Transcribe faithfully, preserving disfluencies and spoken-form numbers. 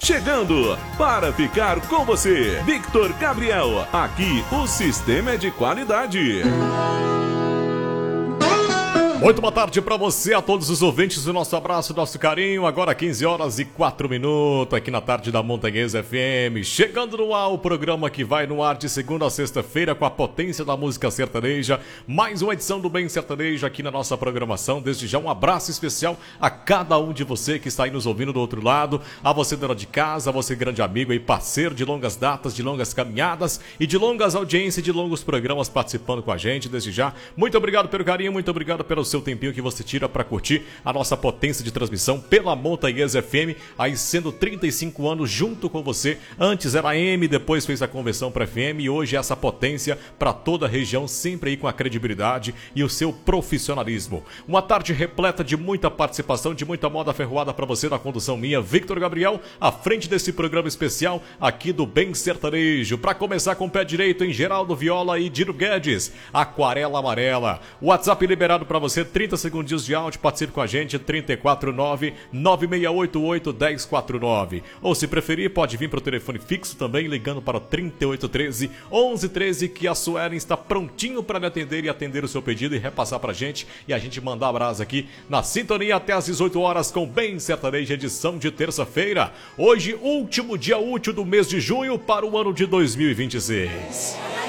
Chegando para ficar com você, Victor Gabriel. Aqui o sistema é de qualidade. Muito boa tarde para você, a todos os ouvintes, o nosso abraço, nosso carinho. Agora quinze horas e quatro minutos aqui na tarde da Montanhesa F M. Chegando no ar o programa que vai no ar de segunda a sexta-feira com a potência da música sertaneja. Mais uma edição do Bem Sertanejo aqui na nossa programação. Desde já um abraço especial a cada um de você que está aí nos ouvindo do outro lado. A você dona de casa, a você grande amigo e parceiro de longas datas, de longas caminhadas e de longas audiências, de longos programas participando com a gente. Desde já, muito obrigado pelo carinho, muito obrigado pelo seu tempinho que você tira para curtir a nossa potência de transmissão pela Montanhesa F M, aí sendo trinta e cinco anos junto com você. Antes era A M, depois fez a conversão para F M e hoje é essa potência para toda a região, sempre aí com a credibilidade e o seu profissionalismo. Uma tarde repleta de muita participação, de muita moda ferroada para você na condução minha, Victor Gabriel, à frente desse programa especial aqui do Bem Sertanejo. Para começar com o pé direito em Geraldo Viola e Dino Guedes, Aquarela Amarela. O WhatsApp liberado para você, trinta segundinhos de áudio, participe com a gente, trinta e quatro nove, nove seis oito oito, um zero quatro nove. Ou se preferir, pode vir para o telefone fixo também, ligando para o trinta e oito treze, onze treze, que a Suelen está prontinho para lhe atender e atender o seu pedido e repassar para a gente, e a gente mandar a brasa aqui na sintonia até às dezoito horas com Bem Sertanejo, edição de terça-feira. Hoje, último dia útil do mês de junho para o ano de dois mil e vinte e seis.